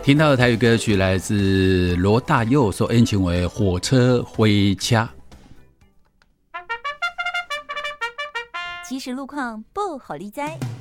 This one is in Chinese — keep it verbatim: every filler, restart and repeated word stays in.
听到的台语歌曲来自罗大佑，所演唱为《火车灰车》。 即时路况不好理哉。